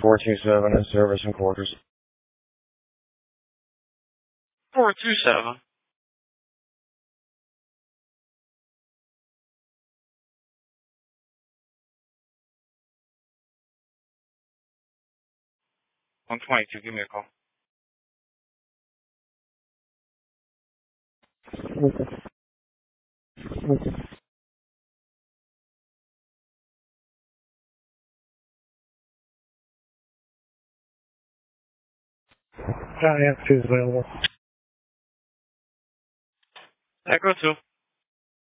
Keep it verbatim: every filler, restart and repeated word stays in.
four two seven in service and quarters. four two seven. one twenty-two, give me a call. Johnny F two is available. Echo two.